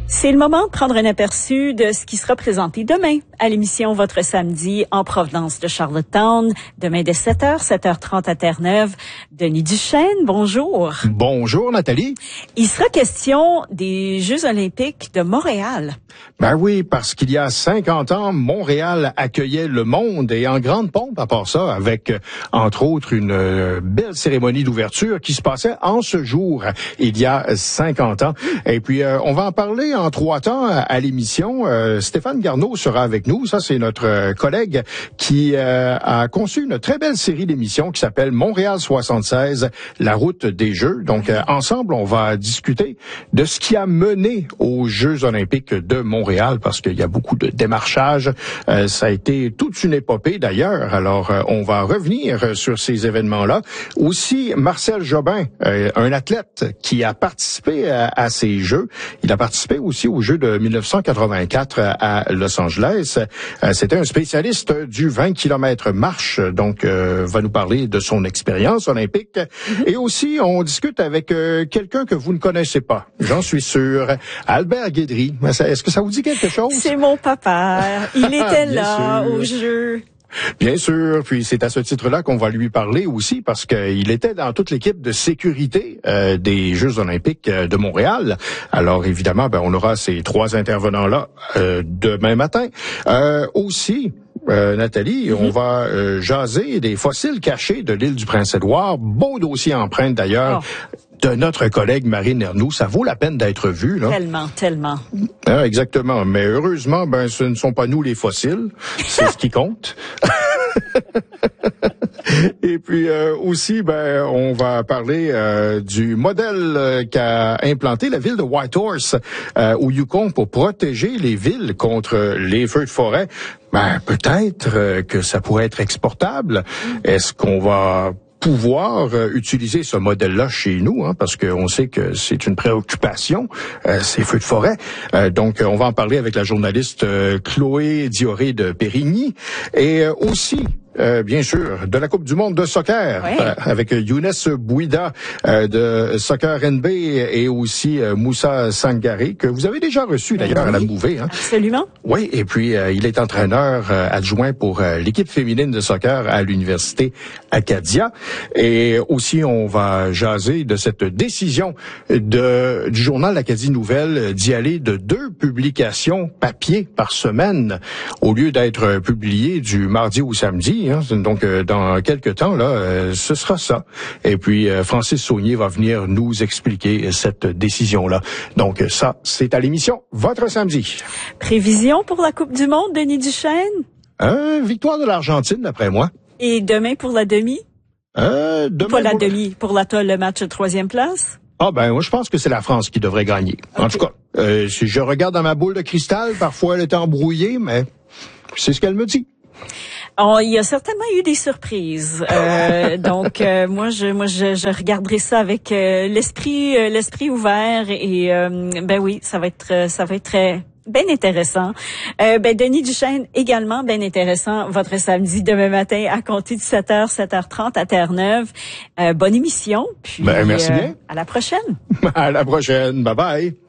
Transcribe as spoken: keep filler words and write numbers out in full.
C'est le moment de prendre un aperçu de ce qui sera présenté demain à l'émission Votre Samedi en provenance de Charlottetown. Demain dès sept heures, sept heures trente à Terre-Neuve. Denis Duchesne, bonjour. Bonjour Nathalie. Il sera question des Jeux olympiques de Montréal. Ben oui, parce qu'il y a cinquante ans, Montréal accueillait le monde et en grande pompe à part ça, avec entre autres une euh, belle cérémonie d'ouverture qui se passait en ce jour, il y a cinquante ans. Et puis euh, on va en parler en trois temps à, à l'émission. Euh, Stéphane Garneau sera avec nous. Ça, c'est notre euh, collègue qui euh, a conçu une très belle série d'émissions qui s'appelle Montréal soixante-seize, la route des Jeux. Donc euh, ensemble, on va discuter de ce qui a mené aux Jeux olympiques de Montréal, parce qu'il y a beaucoup de démarchage. Euh, ça a été toute une épopée d'ailleurs. Alors, euh, on va revenir sur ces événements-là. Aussi, Marcel Jobin, euh, un athlète qui a participé à, à ces Jeux. Il a participé aussi aux Jeux de dix-neuf cent quatre-vingt-quatre à Los Angeles. Euh, c'était un spécialiste du vingt kilomètres marche, donc euh, va nous parler de son expérience olympique. Mm-hmm. Et aussi, on discute avec euh, quelqu'un que vous ne connaissez pas, j'en suis sûr, Albert Guédry. Est-ce que ça vous dit quelque chose? C'est mon papa. Il était là au jeu. Bien sûr, puis c'est à ce titre-là qu'on va lui parler aussi, parce qu'il était dans toute l'équipe de sécurité euh, des Jeux olympiques de Montréal. Alors évidemment, ben, on aura ces trois intervenants-là euh, demain matin. Euh, aussi... Euh, Nathalie, mm-hmm. on va euh, jaser des fossiles cachés de l'île du Prince-Édouard. Beau dossier empreinte d'ailleurs. Oh. De notre collègue Marine Ernoult. Ça vaut la peine d'être vu, là. Tellement, tellement. Ah, exactement. Mais heureusement, ben, ce ne sont pas nous les fossiles. C'est ce qui compte. Et puis euh, aussi, ben, on va parler euh, du modèle euh, qu'a implanté la ville de Whitehorse euh, au Yukon pour protéger les villes contre les feux de forêt. Ben, peut-être euh, que ça pourrait être exportable. Est-ce qu'on va pouvoir euh, utiliser ce modèle-là chez nous, hein, parce qu'on sait que c'est une préoccupation, euh, ces feux de forêt. Euh, donc, on va en parler avec la journaliste euh, Chloé Dioré de Périgny. Et euh, aussi... Euh, bien sûr, de la Coupe du monde de soccer, oui. euh, avec Younes Bouida euh, de Soccer N B et aussi euh, Moussa Sangaré, que vous avez déjà reçu d'ailleurs oui. à la Mouvée. Hein. Absolument. Oui, et puis euh, il est entraîneur euh, adjoint pour euh, l'équipe féminine de soccer à l'Université Acadia. Et aussi, on va jaser de cette décision de, du journal L'Acadie Nouvelle d'y aller de deux publications papier par semaine au lieu d'être publié du mardi au samedi. Donc, euh, dans quelques temps, là, euh, ce sera ça. Et puis, euh, Francis Saunier va venir nous expliquer cette décision-là. Donc, ça, c'est à l'émission Votre Samedi. Prévision pour la Coupe du monde, Denis Duchesne? Euh, victoire de l'Argentine, d'après moi. Et demain pour la demi? Euh, demain Pas la pour... demi, pour la le match de troisième place? Ah ben, moi, je pense que c'est la France qui devrait gagner. Okay. En tout cas, euh, si je regarde dans ma boule de cristal, parfois elle est embrouillée, mais c'est ce qu'elle me dit. Oh, il y a certainement eu des surprises. Euh, donc euh, moi je moi je, je regarderai ça avec euh, l'esprit euh, l'esprit ouvert et euh, ben oui, ça va être ça va être très bien intéressant. Euh, ben Denis Duchesne également bien intéressant votre samedi demain matin à compter de sept heures sept heures trente à Terre-Neuve. Euh, bonne émission puis ben, merci euh, bien. À la prochaine. À la prochaine. Bye bye.